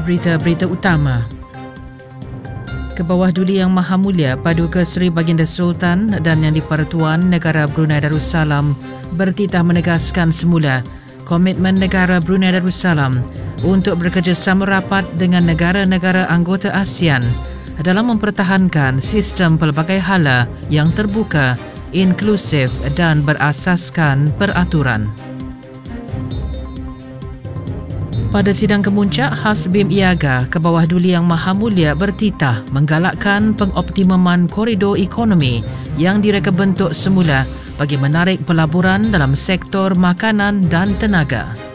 berita-berita utama. Kebawah Duli Yang Maha Mulia Paduka Seri Baginda Sultan dan Yang di-Pertuan Negara Brunei Darussalam bertitah menegaskan semula komitmen negara Brunei Darussalam untuk bekerjasama rapat dengan negara-negara anggota ASEAN dalam mempertahankan sistem pelbagai hala yang terbuka, inklusif dan berasaskan peraturan. Pada sidang kemuncak khas BIM IAGA, Kebawah Duli Yang Maha Mulia bertitah menggalakkan pengoptimuman koridor ekonomi yang direka bentuk semula bagi menarik pelaburan dalam sektor makanan dan tenaga.